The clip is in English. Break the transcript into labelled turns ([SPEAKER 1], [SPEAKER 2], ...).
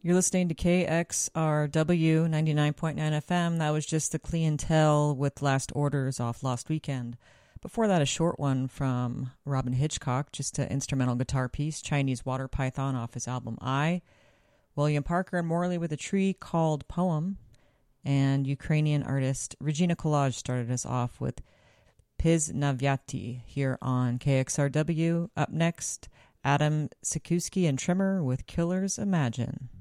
[SPEAKER 1] You're listening to KXRW 99.9 FM. That was just the Clientele with Last Orders off Lost Weekend. Before that, a short one from Robin Hitchcock, just an instrumental guitar piece, Chinese Water Python off his album I. William Parker and Morley with a tree called Poem. And Ukrainian artist Regina Collage started us off with Piznavyati here on KXRW. Up next, Adam Sikuski and Trimmer with Killers Imagine.